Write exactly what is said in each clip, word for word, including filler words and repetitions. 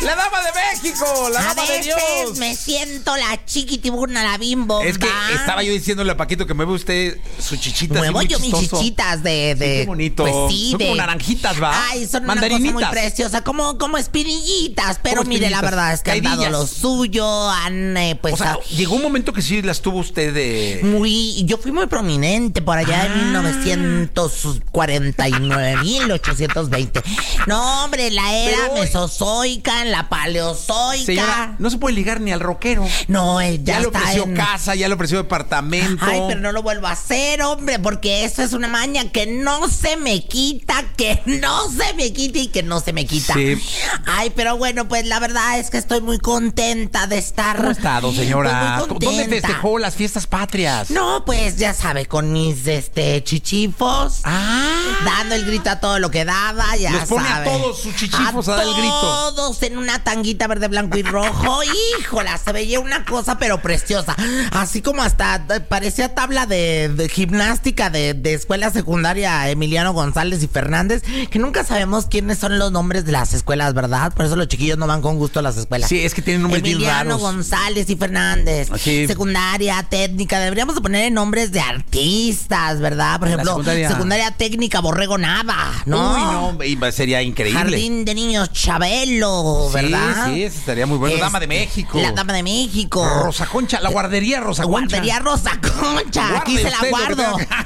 La dama de México, la A dama de veces Dios. me siento la chiquitiburna, la bimbo. Es que estaba yo diciéndole a Paquito que mueve usted su chichita. Muevo así muy yo mis chistoso. chichitas de, de. Sí, qué bonito. Pues sí, son de. como naranjitas, ¿va? Ay, son mandarinitas. una cosa muy preciosa, como, como espinillitas. Pero Como mire, la espinillitas. verdad es que han dado Caidillas. lo suyo, han eh, pues. O sea, a- llegó un momento que sí las tuvo usted de... Muy, yo fui muy prominente por allá Ah. en mil novecientos cuarenta y nueve, mil ochocientos veinte. No, hombre, la era Pero- mesozoica, en la paleozoica. Señora, no se puede ligar ni al rockero. No, eh, ya, Ya, le está ofreció en... casa, ya le ofreció departamento. Ay, pero no lo vuelvo a hacer, hombre, porque eso es una maña que no se me quita, que no se me quita y que no se me quita. Sí. Ay, pero bueno, pues la verdad es que estoy muy contenta de estar. ¿Cómo ha estado, señora? Pues muy ¿Dónde contenta. festejó las fiestas patrias? No, pues ya sabe, con mis este chichifos. Ah. Dando el grito a todo lo que daba, ya Los pone a sabe. todos sus chichifos a dar el grito. Todos en una tanguita verde, blanco y rojo. Híjola, se veía una cosa pero preciosa. Así como hasta eh, parecía tabla de, de gimnástica de, de escuela secundaria Emiliano González y Fernández, que nunca sabemos quiénes son los nombres de las escuelas, ¿verdad? Por eso los chiquillos no van con gusto a las escuelas. Sí, es que tienen nombres bien Emiliano raros. González y Fernández. Sí. Secundaria, técnica. Deberíamos de poner nombres de artistas, ¿verdad? Por La ejemplo, secundaria. secundaria técnica Borrego Nava, ¿no? Uy, no, iba- sería increíble. Jardín de Niños Chabelo, ¿verdad? Sí, sí, eso estaría muy bueno. Este, Dama de México. La Dama de México. Rosa Concha, la guardería Rosa Concha. Guardería Rosa Concha. Aquí Guarde se la usted lo que guardo. tenga.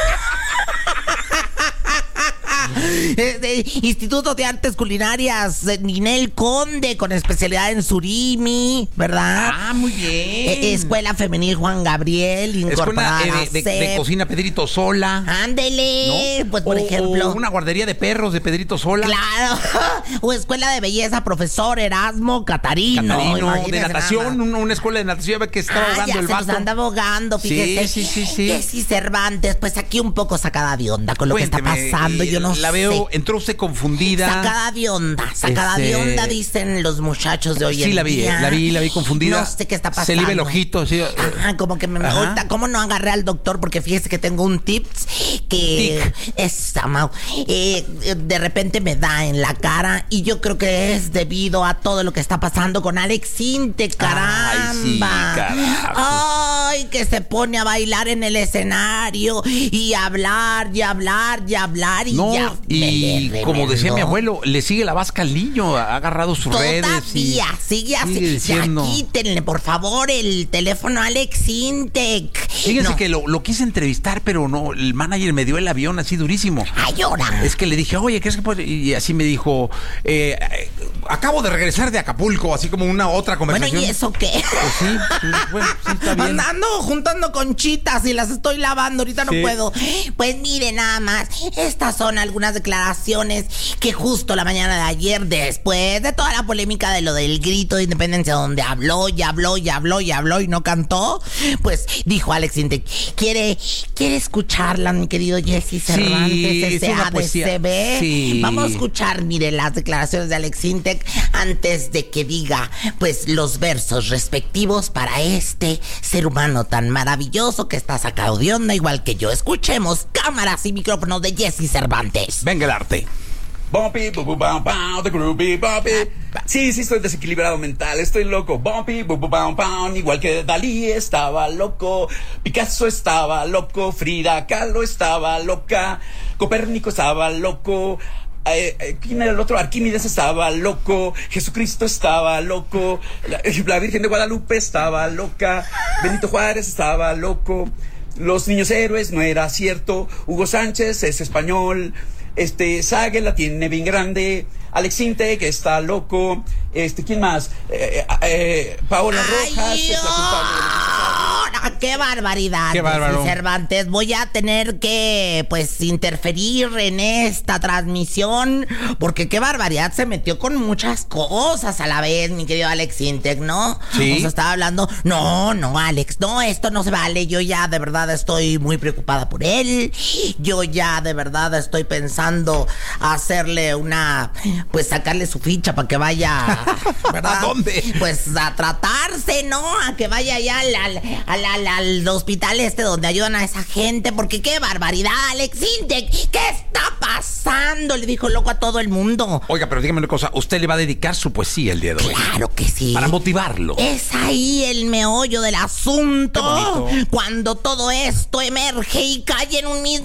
Este, Instituto de Artes Culinarias eh, Ninel Conde, con especialidad en surimi, ¿verdad? Ah, muy bien. Eh, Escuela Femenil Juan Gabriel, incorporada Escuela a eh, de, de- C E P. de cocina Pedrito Sola. Ándele, ¿no? pues por O- ejemplo. o una guardería de perros de Pedrito Sola. Claro. O Escuela de Belleza, profesor Erasmo Catarino. Catarino, Imagínese de nada natación, más. una, una escuela de natación, ya ve que estaba Ah, ahogando ya el se nos vato. anda abogando, fíjese. Sí, sí, sí, sí. Jessy Cervantes, pues aquí un poco sacada de onda con lo Cuénteme, que está pasando, yo no la sé. veo, entró usted confundida. Sacada de onda, sacada de Este- onda, dicen los muchachos de hoy Sí, en la vi, día. la vi, la vi confundida. No sé qué está pasando. Se le iba el ojito, sí. Ajá, como que me... Ajá. Ahorita, ¿cómo no agarré al doctor? Porque fíjese que tengo un tips que... Es, Mau, eh, de repente me da en la cara y yo creo que es debido a todo lo que está pasando con Alex Inte, caramba. Ay, sí, carajo. Ay, que se pone a bailar en el escenario y hablar, y hablar, y hablar y No, ya. y me le como decía reveló. mi abuelo, le sigue la vasca al niño, ha agarrado sus redes. y Todavía, sigue así. sigue diciendo. Ya quítenle, por favor, el teléfono a Alex Intec. Fíjense No. que lo, lo quise entrevistar, pero no, el manager me dio el avión así durísimo. Ay, ahora. Es que le dije, oye, ¿crees que puede? Y así me dijo, eh, eh, acabo de regresar de Acapulco, así como una otra Bueno, conversación. ¿y eso qué? Pues sí, sí, bueno, sí está bien. Andando juntando conchitas y las estoy lavando, ahorita no Sí. puedo. Pues mire nada más, estas son algunas declaraciones que justo la mañana de ayer, después de toda la polémica de lo del grito de independencia, donde habló y habló y habló y habló y no cantó, pues dijo Alex Intec, ¿quiere, quiere escucharla, mi querido Jessy Cervantes, es una S A D poesía. C B? Sí. Vamos a escuchar, mire, las declaraciones de Alex Intec antes de que diga, pues, los versos respectivos para este ser humano tan maravilloso que está sacado de onda, igual que yo. Escuchemos cámaras y micrófonos de Jessy Cervantes. Venga el arte. Bumpy, bu bu bam bam, the groovy bumpy. Sí, sí, estoy desequilibrado mental, estoy loco. Bumpy, bu bu bam bam, igual que Dalí estaba loco, Picasso estaba loco, Frida Kahlo estaba loca, Copérnico estaba loco. Eh, eh, ¿Quién era el otro? Arquímedes estaba loco, Jesucristo estaba loco, la, la Virgen de Guadalupe estaba loca, Benito Juárez estaba loco, los niños héroes no era cierto, Hugo Sánchez es español, este Sague la tiene bien grande, Alex Intec que está loco, este ¿quién más? Eh, eh, eh, Paola Rojas ¡Ay, es la culpable de ahora! ¡Qué barbaridad! ¡Qué bárbaro! Jessy Cervantes, voy a tener que, pues, interferir en esta transmisión, porque qué barbaridad, se metió con muchas cosas a la vez, mi querido Alex Intec, ¿no? Sí. O sea, estaba hablando, no, no, Alex, no, esto no se vale, yo ya de verdad estoy muy preocupada por él, yo ya de verdad estoy pensando hacerle una, pues, sacarle su ficha para que vaya, ¿verdad? ¿A dónde? Pues a tratarse, ¿no? A que vaya ya a la, a la al, al hospital este donde ayudan a esa gente, porque qué barbaridad, Alex Intec, ¿qué está pasando? Le dijo loco a todo el mundo. Oiga, pero dígame una cosa, usted le va a dedicar su poesía el día de hoy. Claro que sí. Para motivarlo. Es ahí el meollo del asunto. Qué bonito. Cuando todo esto emerge y cae en un mismo